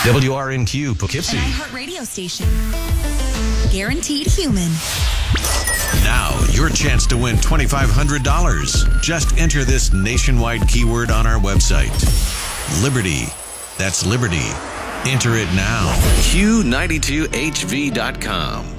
WRNQ Poughkeepsie. An iHeart radio station. Guaranteed human. Now, your chance to win $2,500. Just enter this nationwide keyword on our website. Liberty. That's Liberty. Enter it now. Q92HV.com.